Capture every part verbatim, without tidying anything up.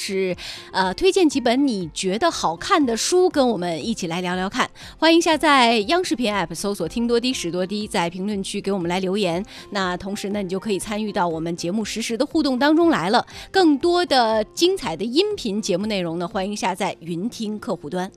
是呃推荐几本你觉得好看的书，跟我们一起来聊聊看。欢迎下载央视频 App 搜索听多低识多低，在评论区给我们来留言。那同时呢，你就可以参与到我们节目实时的互动当中来了。更多的精彩的音频节目内容呢，欢迎下载云听客户端。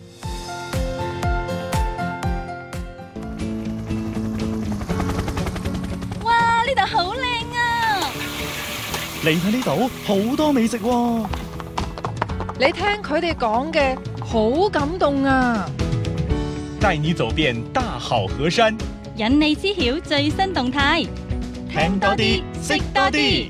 哇，呢度好靚啊！ 嚟睇呢度好多美食喎。 你聽佢哋講嘅好感動啊！ 帶你走遍大好河山， 引你知曉最新動態， 聽多啲，識多啲。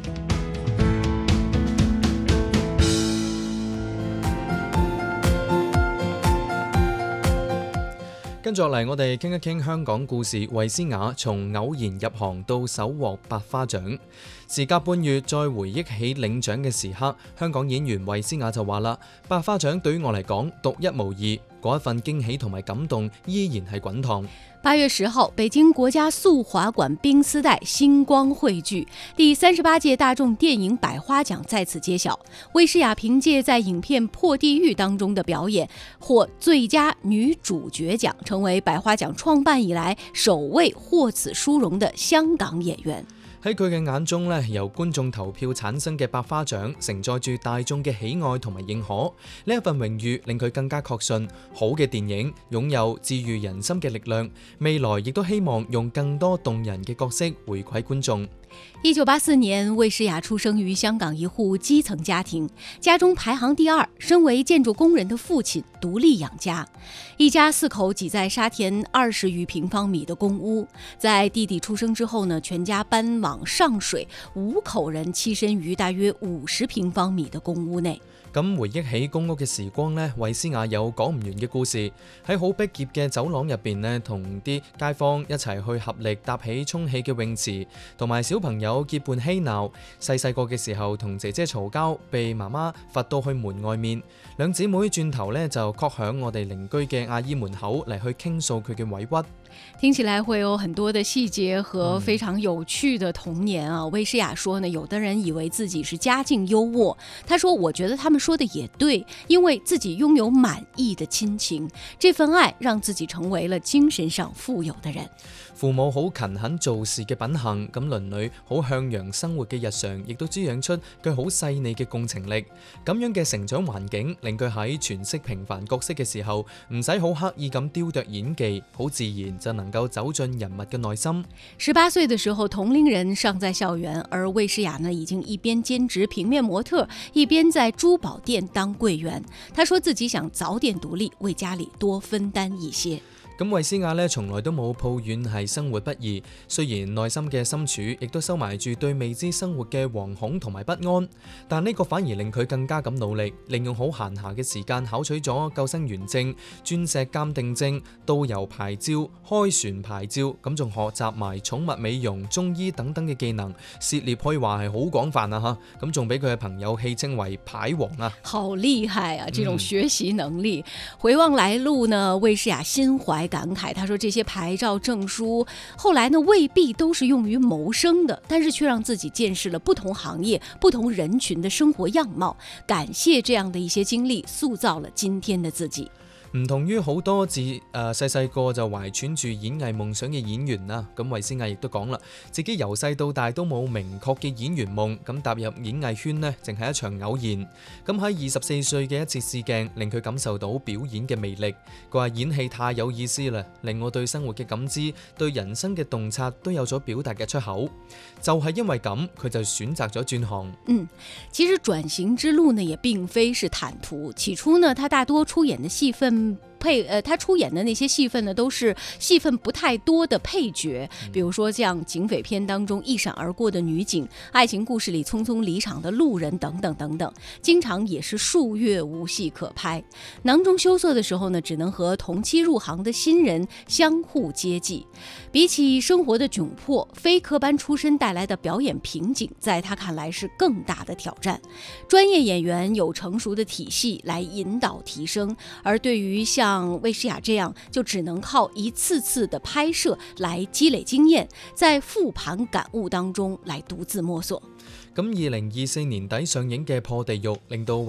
跟住落嚟，我哋傾一傾香港故事。衛詩雅從偶然入行到手獲百花獎，時隔半月再回憶起領獎嘅時刻，香港演員衛詩雅就話啦：百花獎對於我嚟講獨一無二，嗰一份驚喜同埋感動依然係滾燙。 八月十號，北京國家速滑館冰絲帶星光匯聚，第三十八屆大眾電影百花獎在此揭曉。衛詩雅憑借在影片《破地獄》當中的表演，獲最佳女主角獎，成為百花獎創辦以來首位獲此殊榮的香港演員。 喺佢嘅眼中咧，由觀眾投票產生嘅百花獎承載住大眾嘅喜愛同埋認可，呢一份榮譽令佢更加確信，好嘅電影擁有治癒人心嘅力量，未來亦都希望用更多動人嘅角色回饋觀眾。 一九八四年，衛詩雅出生於香港一戶基層家庭，家中排行第二。身為建築工人的父親獨立養家，一家四口擠在沙田二十餘平方米的公屋。在弟弟出生之後呢，全家搬往上水，五口人棲身於大約五十平方米的公屋內。 咁回憶起公屋嘅時光呢，衛詩雅有講唔完嘅故事。喺好逼仄嘅走廊入邊呢，同啲街坊一齊去合力搭起充氣嘅泳池，同埋小朋友結伴嬉鬧。細細個嘅時候同姐姐嘈交，被媽媽罰到去門外面，兩姊妹轉頭呢就敲響我哋鄰居嘅阿姨門口嚟去傾訴佢嘅委屈。 聽起來會有很多的細節和非常有趣的童年啊。衛詩雅說呢，有的人以為自己是家境優渥，他說我覺得他們說的也對，因為自己擁有滿意的親情，這份愛讓自己成為了精神上富有的人。 父母好勤懇做事嘅品行，咁鄰里好向陽生活嘅日常，亦都滋養出佢好細膩嘅共情力。咁樣嘅成長環境，令佢喺詮釋平凡角色嘅時候，唔使好刻意咁雕琢演技，好自然就能夠走進人物嘅內心。 十八歲的時候，同齡人尚在校園，而衛詩雅呢，已經一邊兼職平面模特，一邊在珠寶店當櫃員。他說自己想早點獨立，為家裡多分擔一些。 咁衛詩雅咧，從來都冇抱怨係生活不易，雖然內心嘅深處亦都收埋住對未知生活嘅惶恐同埋不安，但呢個反而令佢更加咁努力，利用好閒暇嘅時間考取咗救生員證、鑽石鑑定證、導遊牌照、開船牌照，咁仲學習埋寵物美容、中醫等等嘅技能，涉獵可以話係好廣泛啊吓，咁仲俾佢嘅朋友戲稱為牌王啊。 好厲害啊！這種學習能力。嗯、回望來路呢，衛詩雅心懷感慨，他說這些牌照證書後來呢未必都是用於謀生的，但是卻讓自己見識了不同行業、不同人群的生活樣貌。感謝這樣的一些經歷，塑造了今天的自己。 唔同於好多自誒細細個就懷揣住演藝夢想嘅演員啦，咁衛詩雅亦都講啦，自己由細到大都冇明確嘅演員夢，咁踏入演藝圈呢，淨係一場偶然。咁喺二十四歲嘅一次試鏡，令佢感受到表演嘅魅力。佢話演戲太有意思啦，令我對生活嘅感知、對人生嘅洞察都有咗表達嘅出口。就係因為咁，佢就選擇咗轉行。 嗯，其實轉型之路呢，也並非是坦途。起初呢，他大多出演的戲份。配呃，他出演的那些戲份呢，都是戲份不太多的配角，比如說像警匪片當中一閃而過的女警，愛情故事裡匆匆離場的路人等等等等，經常也是數月無戲可拍。囊中羞澀的時候呢，只能和同期入行的新人相互接濟。比起生活的窘迫，非科班出身帶來的表演瓶頸，在他看來是更大的挑戰。專業演員有成熟的體系來引導提升，而對於像像衛詩雅這樣就只能靠一次次的拍攝來積累經驗，在復盤感悟當中來獨自摸索。 咁二零二四年底上映嘅《破地獄》令到